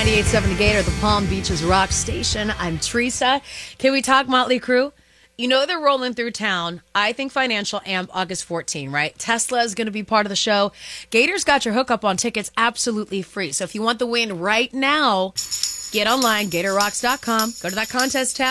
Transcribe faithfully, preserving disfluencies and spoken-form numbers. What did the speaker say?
ninety-eight point seven The Gator, the Palm Beaches Rock Station. I'm Teresa. Can we talk Motley Crue? You know they're rolling through town. I think Financial Amp August fourteenth, right? Tesla is going to be part of the show. Gator's got your hookup on tickets absolutely free. So if you want the win right now, get online, gator rocks dot com. Go to that contest tab.